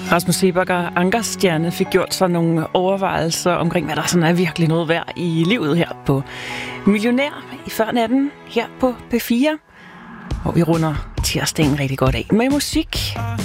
Rasmus Seebach og Ankerstjerne fik gjort sig nogle overvejelser omkring, hvad der sådan er virkelig noget værd i livet her på Millionær i før natten her på P4. Og vi runder tirsdagen rigtig godt af med musik.